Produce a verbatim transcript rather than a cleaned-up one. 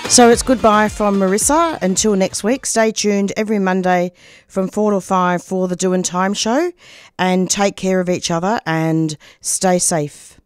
So it's goodbye from Marissa until next week. Stay tuned every Monday from four to five for the Doin' Time show, and take care of each other and stay safe.